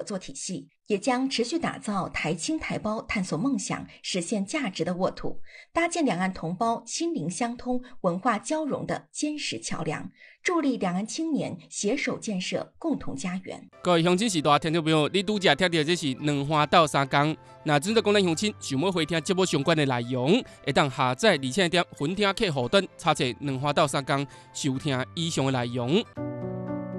作体系，也将持续打造台青台胞探索梦想、实现价值的沃土，搭建两岸同胞心灵相通、文化交融的坚实桥梁，助力两岸青年携手建设共同家园。 各位乡亲时代听众朋友，你拄则听到这是两花斗三工。那真正讲咱乡亲想要回听节目相关的内容，会当下载而且点分听客户端查找两花斗三工，收听以上的内容。